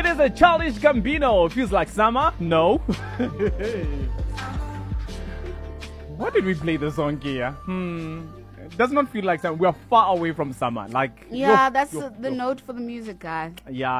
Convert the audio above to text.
is a Childish Gambino. Feels like summer? No. What did we play the song here? It does not feel like summer. We are far away from summer. Like Yeah, that's the note for the music guy. Yeah.